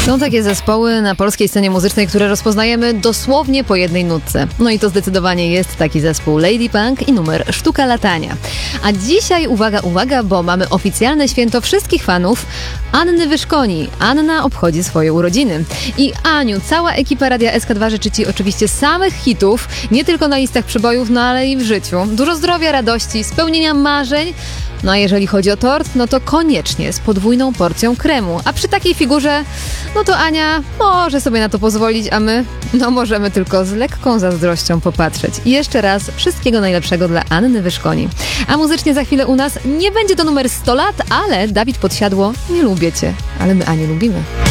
Są takie zespoły na polskiej scenie muzycznej, które rozpoznajemy dosłownie po jednej nutce. No i to zdecydowanie jest taki zespół Lady Punk i numer Sztuka latania. A dzisiaj, uwaga, bo mamy oficjalne święto wszystkich fanów Anny Wyszkoni. Anna obchodzi swoje urodziny. I Aniu, cała ekipa Radia SK2 życzy Ci oczywiście samych hitów, nie tylko na listach przebojów, no ale i w życiu. Dużo zdrowia, radości, spełnienia marzeń. No a jeżeli chodzi o tort, no to koniecznie z podwójną porcją kremu. A przy takiej figurze, no to Ania może sobie na to pozwolić, a my, no możemy tylko z lekką zazdrością popatrzeć. I jeszcze raz wszystkiego najlepszego dla Anny Wyszkoni. A muzycznie za chwilę u nas nie będzie to numer 100 lat, ale Dawid Podsiadło, nie lubię Cię, ale my Anię lubimy.